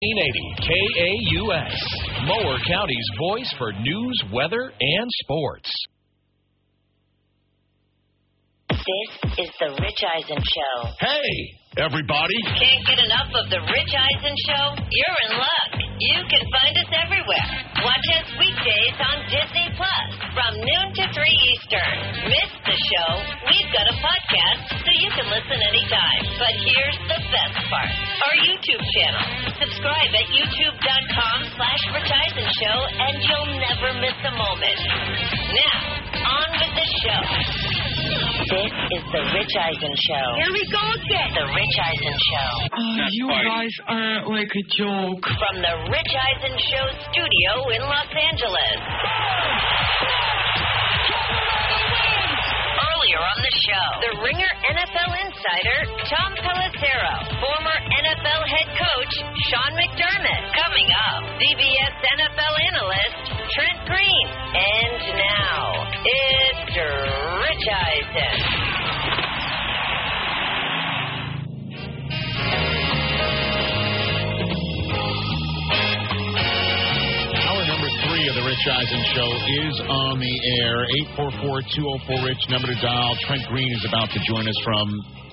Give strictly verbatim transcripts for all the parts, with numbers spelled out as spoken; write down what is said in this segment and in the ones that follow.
eighteen eighty K A U S, Mower County's voice for news, weather, and sports. This is the Rich Eisen Show. Hey, everybody. Can't get enough of the Rich Eisen Show? You're in luck. You can find us everywhere. Watch us weekdays on Disney Plus from noon to three Eastern. Miss the show? We've got a podcast so you can listen anytime. But here's the best part. Our YouTube channel. Subscribe at youtube.com slash Rich Eisen Show and you'll never miss a moment. Now, on with the show. This is the Rich Eisen Show. Here we go again. The Rich Eisen Show. Uh, you guys are like a joke. From the Rich Eisen Show studio in Los Angeles. Earlier on the show, the Ringer N F L insider, Tom Pelissero, former N F L head coach, Sean McDermott. Coming up, C B S N F L analyst, Trent Green. And now, it's Rich Eisen. Of the Rich Eisen Show is on the air. eight four four, two oh four, RICH, number to dial. Trent Green is about to join us from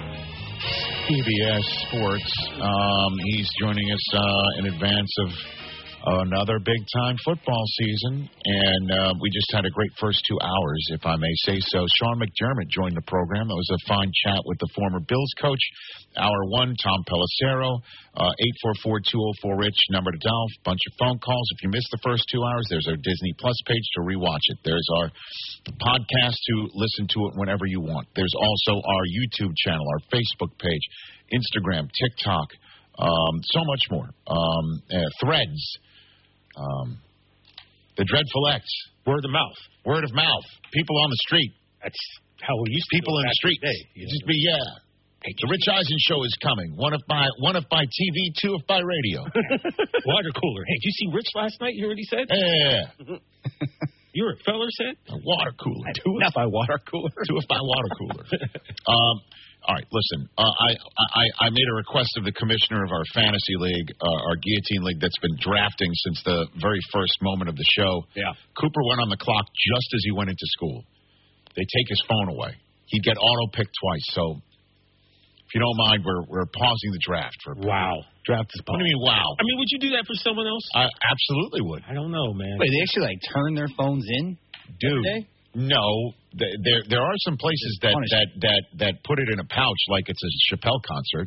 C B S Sports. Um, he's joining us uh, in advance of another big-time football season, and uh, we just had a great first two hours, if I may say so. Sean McDermott joined the program. It was a fine chat with the former Bills coach. Hour one, Tom Pelissero, uh, eight four four, two oh four, RICH, number to dial. Bunch of phone calls. If you missed the first two hours, there's our Disney Plus page to rewatch it. There's our podcast to listen to it whenever you want. There's also our YouTube channel, our Facebook page, Instagram, TikTok, um, so much more. Um, uh, threads. Um, the Dreadful X. Word of mouth. Word of mouth. People on the street. That's how we used to People in the street. Day, Just be, yeah. The Rich Eisen Show is coming. One if by one if by T V, two if by radio. Water cooler. Hey, did you see Rich last night? You heard what he said? Yeah. You heard what Feller said? A water cooler. Two if by water cooler. Two if by water cooler. um, all right, listen. Uh, I, I I made a request of the commissioner of our fantasy league, uh, our guillotine league that's been drafting since the very first moment of the show. Yeah. Cooper went on the clock just as he went into school. They take his phone away. He'd get auto-picked twice. So, if you don't mind, we're we're pausing the draft for a Wow. Draft is What do you mean, wow? I mean, would you do that for someone else? I absolutely would. I don't know, man. Wait, they actually, like, turn their phones in? Dude. Every day? No, th- there there are some places that, that, that, that put it in a pouch like it's a Chappelle concert,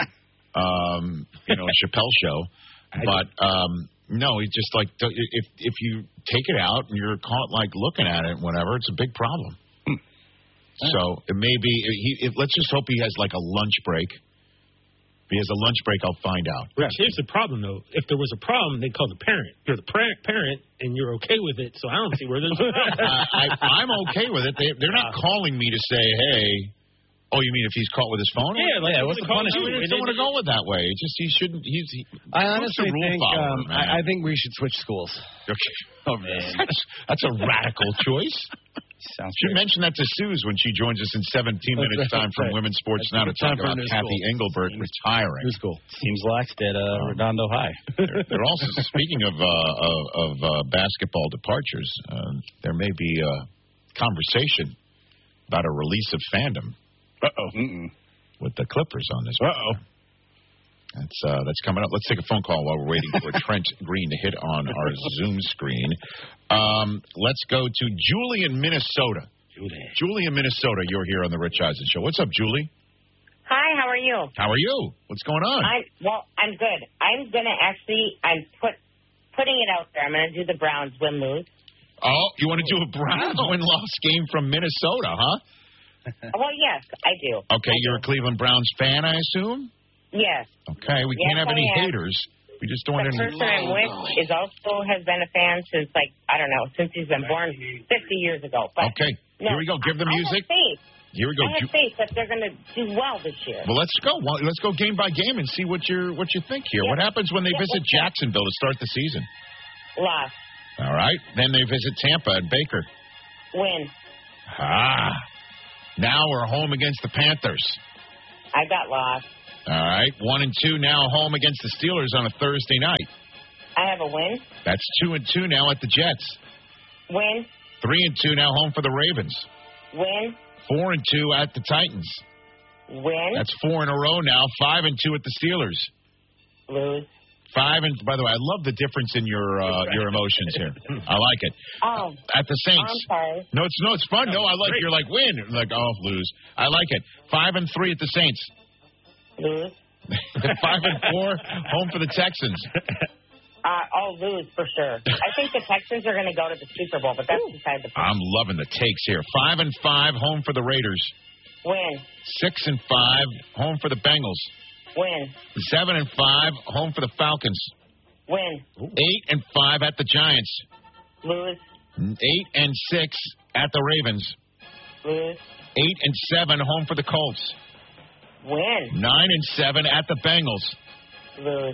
um, you know, a Chappelle show. But um, no, it's just like if if you take it out and you're caught like looking at it, whatever, it's a big problem. Hmm. So it may be. He, if, let's just hope he has like a lunch break. If he has a lunch break, I'll find out. Right. Here's the problem, though. If there was a problem, they'd call the parent. You're the parent, parent, and you're okay with it, so I don't see where there's a problem. uh, I, I'm okay with it. They, they're not calling me to say, hey, oh, you mean if he's caught with his phone? Yeah, like, yeah what's the punishment? I don't want to go with that way. It's just he shouldn't. He's. He, I honestly rule think follower, um, I, I think we should switch schools. Okay. Oh, man. That's, that's a radical choice. Sounds Should mention that to Suze when she joins us in seventeen minutes time from right. Women's Sports That's Now to talk about Kathy school. Engelbert Seems, retiring. New school. Seems laxed at uh, um, Redondo High. they're, they're also, speaking of, uh, of, of uh, basketball departures, uh, there may be a conversation about a release of fandom. Uh-oh. Mm-mm. With the Clippers on this. Uh-oh. That's uh, that's coming up. Let's take a phone call while we're waiting for Trent Green to hit on our Zoom screen. Um, let's go to Julie in Minnesota. Julie. Julie in Minnesota, you're here on the Rich Eisen Show. What's up, Julie? Hi, how are you? How are you? What's going on? I well, I'm good. I'm gonna actually, I'm put putting it out there. I'm gonna do the Browns win lose. Oh, you want to do a Browns win loss game from Minnesota, huh? Well, yes, I do. Okay, I you're do. a Cleveland Browns fan, I assume. Yes. Okay, we Yes, can't have I any am. haters. We just don't The want any. person I'm with is also has been a fan since like I don't know since he's been born fifty years ago. But Okay, no, here we go. Give the I, music. I have faith. Here we go. I have Ju- faith that they're going to do well this year. Well, let's go. Well, let's go game by game and see what you what you think here. Yeah. What happens when they Yeah, visit let's go. Jacksonville to start the season? Loss. All right. Then they visit Tampa and Baker. Win. Ah. Now we're home against the Panthers. I got lost. All right. One and two now home against the Steelers on a Thursday night. I have a win. That's two and two now at the Jets. Win. Three and two now home for the Ravens. Win. Four and two at the Titans. Win. That's four in a row now. Five and two at the Steelers. Lose. Five and by the way, I love the difference in your uh, your emotions here. I like it. Oh. At the Saints. I'm sorry. No, it's no, it's fun. No, I like you're like win. Like oh lose. I like it. Five and three at the Saints. Lose. Five and four home for the Texans. Uh, I'll lose for sure. I think the Texans are going to go to the Super Bowl, but that's beside the point. I'm loving the takes here. Five and five home for the Raiders. Win. Six and five home for the Bengals. Win. Seven and five home for the Falcons. Win. Eight and five at the Giants. Lose. Eight and six at the Ravens. Lose. Eight and seven home for the Colts. Win. Nine and seven at the Bengals. Lose.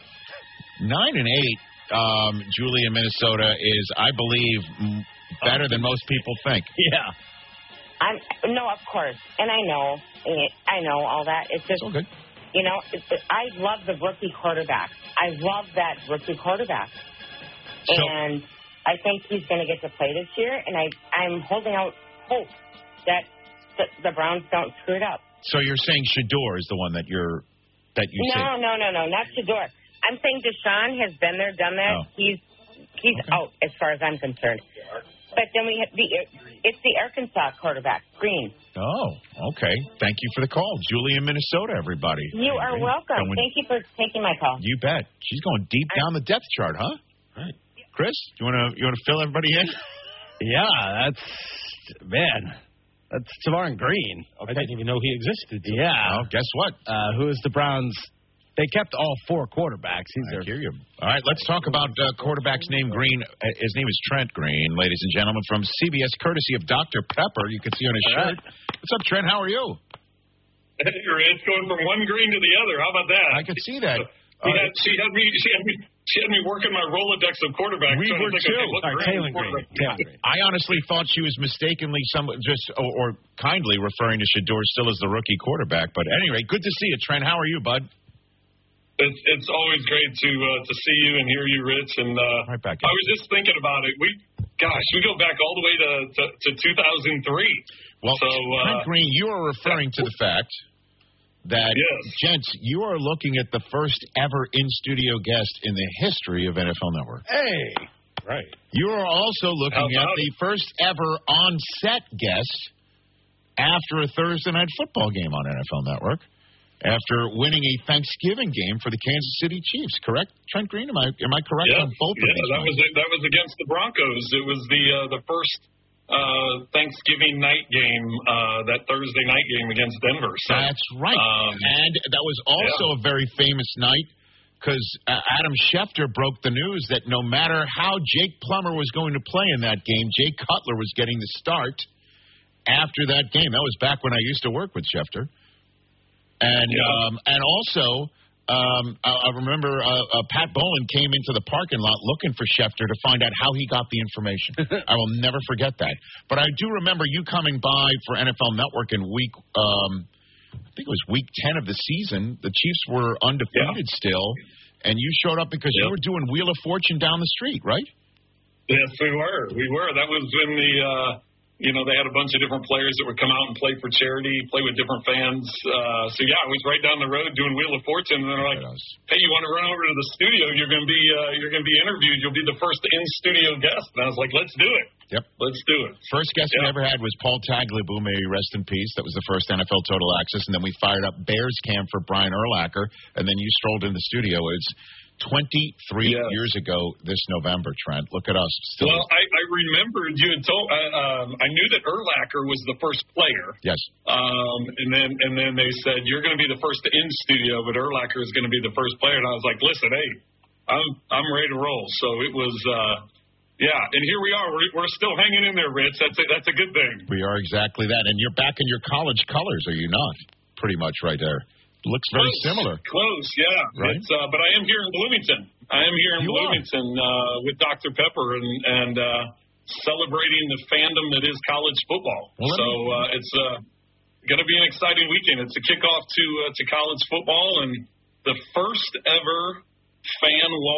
Nine and eight, um, Julie in Minnesota is, I believe, m- better than most people think. Yeah. I'm no, of course, and I know, I know all that. It's just, So good. you know, it's, I love the rookie quarterback. I love that rookie quarterback, So- and I think he's going to get to play this year. And I, I'm holding out hope that the, the Browns don't screw it up. So you're saying Shador is the one that you're that you No, say? no, no, no, not Shador. I'm saying Deshaun has been there, done that. Oh. He's he's Okay. out as far as I'm concerned. But then we have the it's the Arkansas quarterback, Green. Oh, okay. Thank you for the call, Julie in Minnesota. Everybody, You are Angry. welcome. Going- Thank you for taking my call. You bet. She's going deep down the depth chart, huh? Right. Chris, you want to you want to fill everybody in? Yeah, that's man. That's Tavarin Green. I didn't even know he existed. Yeah. Oh, guess what? Uh, who is the Browns? They kept all four quarterbacks. He's I their hear you. All right, let's talk about uh, quarterback's name Green. Uh, his name is Trent Green, ladies and gentlemen, from C B S, courtesy of Doctor Pepper. You can see on his All shirt. right. What's up, Trent? How are you? It's going from one green to the other. How about that? I can see that. She Uh, had, she had me. She had me. She had me working my Rolodex of quarterbacks. We trying to were think, too. okay, what Sorry, brand Taylor of Green. quarterback- Taylor Green. I honestly thought she was mistakenly some just or, or kindly referring to Shador still as the rookie quarterback. But anyway, good to see you, Trent. How are you, bud? It's it's always great to uh, to see you and hear you, Rich. And uh, Right back I in. was just thinking about it. We, gosh, we go back all the way to to, to two thousand three. Well, So, uh, Trent Green, you are referring to the fact that, Yes. gents, you are looking at the first ever in-studio guest in the history of N F L Network. Hey. Right. You are also looking How at about the first ever on-set guest after a Thursday night football game on N F L Network, after winning a Thanksgiving game for the Kansas City Chiefs. Correct, Trent Green? Am I am I correct Yeah, on both yeah, of these? that was ones? that was against the Broncos. It was the uh, the first uh, Thanksgiving night game, uh, that Thursday night game against Denver. So, That's right. um, and that was also a very famous night because uh, Adam Schefter broke the news that no matter how Jake Plummer was going to play in that game, Jay Cutler was getting the start after that game. That was back when I used to work with Schefter. And Yeah. um, and also, um, I, I remember uh, uh, Pat Bowen came into the parking lot looking for Schefter to find out how he got the information. I will never forget that. But I do remember you coming by for N F L Network in week, um, I think it was week ten of the season. The Chiefs were undefeated still, and you showed up because you Yep. were doing Wheel of Fortune down the street, right? Yes, we were. We were. That was when the, uh, you know, they had a bunch of different players that would come out and play for charity, play with different fans. Uh, so, yeah, I was right down the road doing Wheel of Fortune. And they're like, hey, you want to run over to the studio? You're going to be uh, you're going to be interviewed. You'll be the first in-studio guest. And I was like, let's do it. Yep. Let's do it. First guest we Yeah. ever had was Paul Tagliabue, may he rest in peace. That was the first N F L Total Access. And then we fired up Bears Camp for Brian Urlacher. And then you strolled in the studio. It's twenty-three Yes. years ago this November, Trent. Look at us. Still. Well, I, I remembered you had told. Uh, um, I knew that Urlacher was the first player. yes. Um, and then and then they said you're going to be the first in studio, but Urlacher is going to be the first player. And I was like, listen, hey, I'm I'm ready to roll. So it was, uh, yeah. And here we are. We're we're still hanging in there, Rich. That's a, that's a good thing. We are exactly that. And you're back in your college colors, are you not? Pretty much right there. Looks very Close, similar. Close, yeah. Right. It's, uh, but I am here in Bloomington. I am here in You are. Bloomington uh, with Doctor Pepper and and uh, celebrating the fandom that is college football. Well, let so me- uh, it's uh, going to be an exciting weekend. It's a kickoff to uh, to college football and the first ever fan wall.